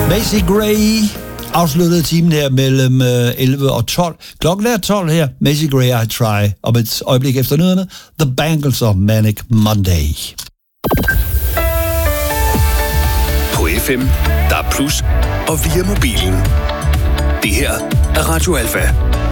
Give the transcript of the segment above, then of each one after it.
Macy Gray afsluttede timen her mellem 11 og 12. Klokken er 12 her. Macy Gray, I Try. Om et øjeblik efter nyhederne, The Bangles og Manic Monday. På FM, der er plus, og via mobilen. Det her er Radio Alfa.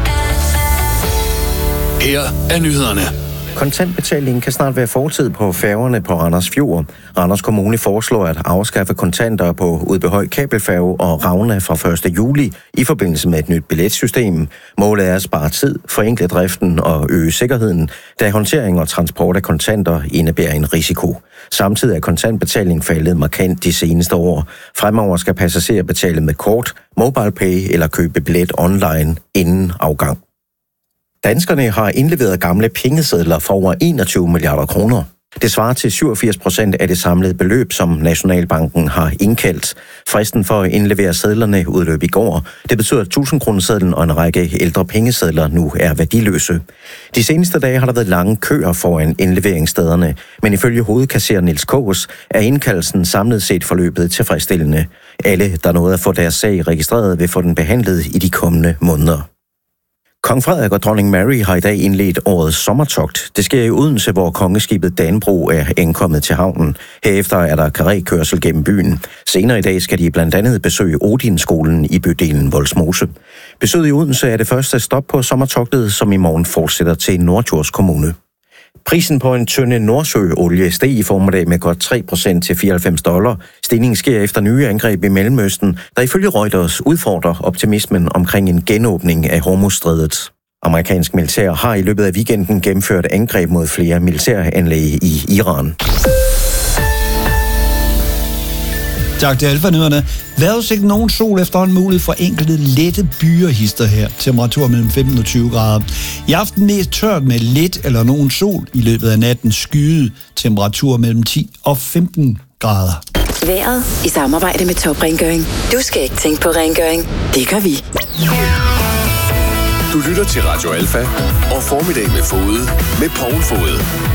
Her er nyhederne. Kontantbetalingen kan snart være fortid på færgerne på Randers Fjord. Randers Kommune foreslår at afskaffe kontanter på Udbehøj Kabelfærge og Ravna fra 1. juli i forbindelse med et nyt billetsystem. Målet er at spare tid, forenkle driften og øge sikkerheden, da håndtering og transport af kontanter indebærer en risiko. Samtidig er kontantbetaling faldet markant de seneste år. Fremover skal passagerer betale med kort, MobilePay eller købe billet online inden afgang. Danskerne har indleveret gamle pengesedler for over 21 milliarder kroner. Det svarer til 87% af det samlede beløb, som Nationalbanken har indkaldt. Fristen for at indlevere sedlerne udløb i går. Det betyder, at 1000-kronesedlen og en række ældre pengesedler nu er værdiløse. De seneste dage har der været lange køer foran indleveringsstederne, men ifølge hovedkasser Niels Kås er indkaldelsen samlet set forløbet tilfredsstillende. Alle, der nåede at få deres sag registreret, vil få den behandlet i de kommende måneder. Kong Frederik og dronning Mary har i dag indledt årets sommertogt. Det sker i Odense, hvor kongeskibet Danbro er ankommet til havnen. Herefter er der karrékørsel gennem byen. Senere i dag skal de blandt andet besøge Odinskolen i bydelen Vollsmose. Besøget i Odense er det første stop på sommertogtet, som i morgen fortsætter til Norddjurs Kommune. Prisen på en tønde Nordsøolie steg i formiddag med godt 3% til $94. Stigningen sker efter nye angreb i Mellemøsten, der ifølge Reuters udfordrer optimismen omkring en genåbning af Hormuzstrædet. Amerikansk militær har i løbet af weekenden gennemført angreb mod flere militæranlæg i Iran. Tak til Alfa-nyhederne. Vejrudsigt nogen sol efterhånden muligt for enkelte lette byerhister her. Temperatur mellem 15 og 20 grader. I aften mest tørt med lidt eller nogen sol. I løbet af natten skyet. Temperatur mellem 10 og 15 grader. Vejret i samarbejde med Top Rengøring. Du skal ikke tænke på rengøring. Det gør vi. Du lytter til Radio Alfa og Formiddag med Fode med Poul Fode.